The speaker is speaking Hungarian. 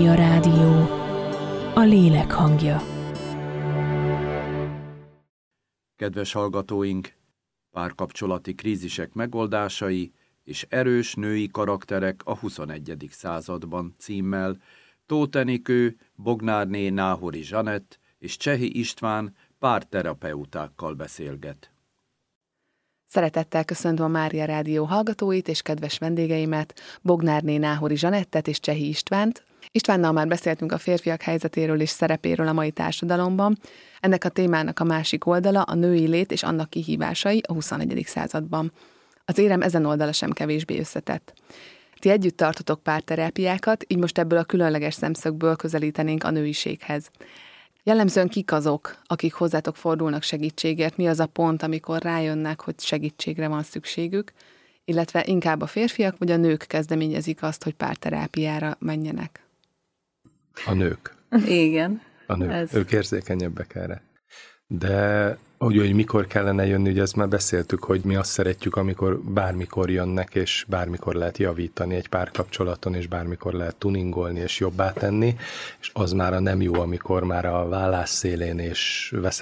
Mária Rádió, a lélek hangja. Kedves hallgatóink, párkapcsolati krízisek megoldásai és erős női karakterek a 21. században címmel Tóth Enikő, Bognárné Náhori Zsanett és Csehi István párterapeutákkal beszélget. Szeretettel köszöntöm a Mária Rádió hallgatóit és kedves vendégeimet, Bognárné Náhori Zsanettet és Csehi Istvánt. Istvánnal már beszéltünk a férfiak helyzetéről és szerepéről a mai társadalomban. Ennek a témának a másik oldala a női lét és annak kihívásai a 21. században. Az érem ezen oldala sem kevésbé összetett. Ti együtt tartotok párterápiákat, így most ebből a különleges szemszögből közelítenénk a nőiséghez. Jellemzően kik azok, akik hozzátok fordulnak segítségért, mi az a pont, amikor rájönnek, hogy segítségre van szükségük, illetve inkább a férfiak vagy a nők kezdeményezik azt, hogy párterápiára menjenek? A nők. Igen. A nők. Ők érzékenyebbek erre. De hogy mikor kellene jönni, ugye ezt már beszéltük, hogy mi azt szeretjük, amikor bármikor jönnek, és bármikor lehet javítani egy párkapcsolaton, és bármikor lehet tuningolni, és jobbá tenni, és az már nem jó, amikor már a vállás szélén, és